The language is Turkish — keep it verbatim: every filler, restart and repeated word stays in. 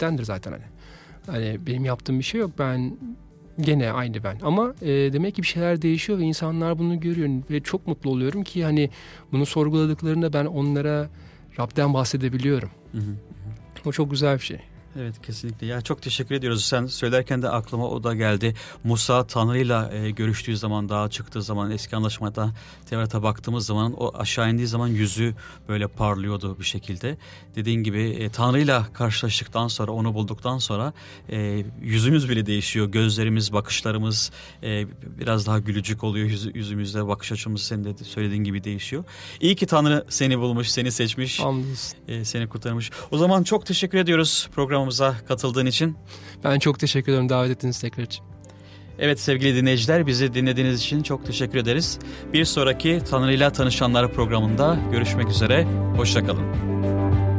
Rab'dendir zaten hani. Hani benim yaptığım bir şey yok. Ben gene aynı ben. Ama e, demek ki bir şeyler değişiyor ve insanlar bunu görüyor ve çok mutlu oluyorum ki hani bunu sorguladıklarında ben onlara Rab'den bahsedebiliyorum. Hı hı. O çok güzel bir şey. Evet, kesinlikle. Ya çok teşekkür ediyoruz. Sen söylerken de aklıma o da geldi. Musa Tanrı'yla e, görüştüğü zaman, dağa çıktığı zaman, eski anlaşmada Tevrat'a baktığımız zaman o aşağı indiği zaman yüzü böyle parlıyordu bir şekilde. Dediğin gibi e, Tanrı'yla karşılaştıktan sonra, onu bulduktan sonra e, yüzümüz bile değişiyor. Gözlerimiz, bakışlarımız e, biraz daha gülücük oluyor. Yüz, yüzümüzde bakış açımız senin de söylediğin gibi değişiyor. İyi ki Tanrı seni bulmuş, seni seçmiş, e, seni kurtarmış. O zaman çok teşekkür ediyoruz program katıldığın için. Ben çok teşekkür ederim davet ettiğiniz tekrar için. Evet sevgili dinleyiciler, bizi dinlediğiniz için çok teşekkür ederiz. Bir sonraki Tanrı'yla Tanışanlar programında görüşmek üzere. Hoşça kalın.